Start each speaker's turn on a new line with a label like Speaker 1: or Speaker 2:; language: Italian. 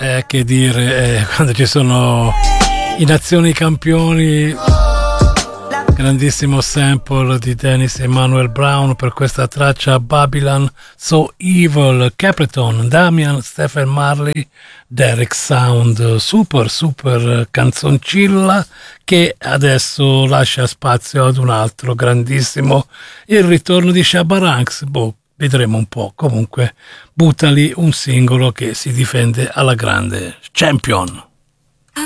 Speaker 1: Che dire, quando ci sono i nazioni campioni, grandissimo sample di Dennis Emmanuel Brown per questa traccia Babylon So Evil, Capleton, Damian, Stephen Marley, Derek Sound, super canzoncilla che adesso lascia spazio ad un altro grandissimo, il ritorno di Shabba Ranks. Vedremo un po', comunque butta lì un singolo che si difende alla grande. Champion.